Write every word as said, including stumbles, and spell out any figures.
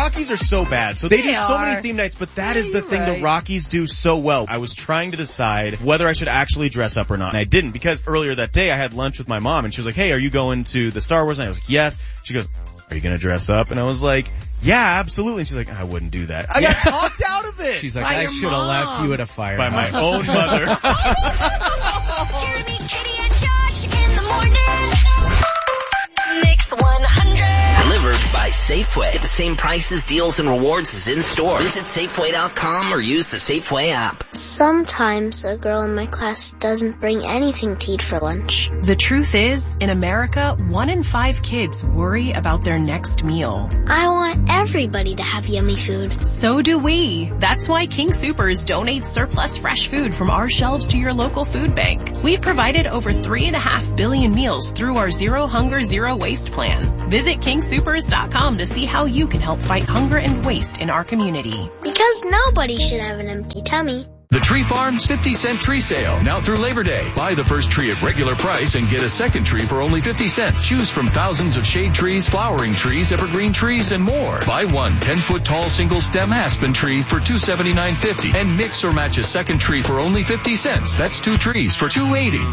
Rockies are so bad. So they, They do so are. many theme nights, but that Yeah, is the you're thing right. the Rockies do so well. I was trying to decide whether I should actually dress up or not, and I didn't, because earlier that day I had lunch with my mom, and she was like, hey, are you going to the Star Wars night? I was like, yes. She goes, are you going to dress up? And I was like, yeah, absolutely. And she's like, I wouldn't do that. I got talked out of it. She's like, By I your should have mom. left you at a fire. By my own mother. Jeremy, Katie, and Josh in the morning. Mix one hundred. Delivered by Safeway. Get the same prices, deals, and rewards as in-store. Visit Safeway dot com or use the Safeway app. Sometimes a girl in my class doesn't bring anything to eat for lunch. The truth is, in America, one in five kids worry about their next meal. I want everybody to have yummy food. So do we. That's why King Soopers donates surplus fresh food from our shelves to your local food bank. We've provided over three and a half billion meals through our Zero Hunger, Zero Waste plan. Visit king soopers dot com to see how you can help fight hunger and waste in our community. Because nobody should have an empty tummy. The Tree Farms fifty cent tree sale, now through Labor Day. Buy the first tree at regular price and get a second tree for only fifty cents. Choose from thousands of shade trees, flowering trees, evergreen trees, and more. Buy one ten-foot tall single stem aspen tree for two seventy-nine fifty and mix or match a second tree for only fifty cents. That's two trees for two eighty.